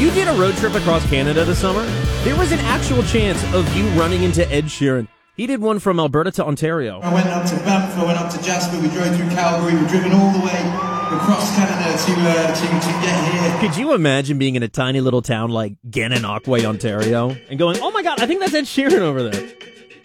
you did a road trip across Canada this summer, there was an actual chance of you running into Ed Sheeran. He did one from Alberta to Ontario. I went up to Banff, I went up to Jasper, we drove through Calgary, we've driven all the way across Canada to get here. Could you imagine being in a tiny little town like Gananoque, Ontario, and going, oh my god, I think that's Ed Sheeran over there?